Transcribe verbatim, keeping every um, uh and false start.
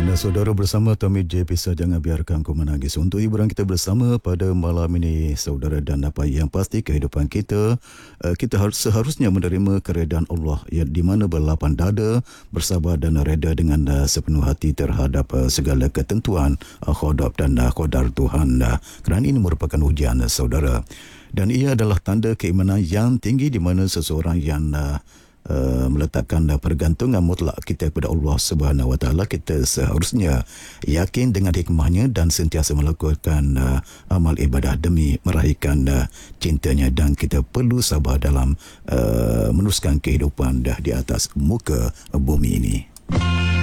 Dan uh, saudara bersama Tommy J. Pisah Jangan Biarkan Ku Menangis. Untuk hiburan kita bersama pada malam ini, saudara, dan apa yang pasti kehidupan kita, uh, kita harus seharusnya menerima keredaan Allah, ya, di mana berlapang dada, bersabar dan reda dengan uh, sepenuh hati terhadap uh, segala ketentuan uh, qada dan uh, qadar Tuhan. Uh, kerana ini merupakan ujian, uh, saudara. Dan ia adalah tanda keimanan yang tinggi di mana seseorang yang uh, Uh, meletakkan uh, pergantungan mutlak kita kepada Allah Subhanahu Wa Taala, kita seharusnya yakin dengan hikmahnya dan sentiasa melakukan uh, amal ibadah demi meraihkan uh, cintanya, dan kita perlu sabar dalam uh, meneruskan kehidupan dah di atas muka bumi ini.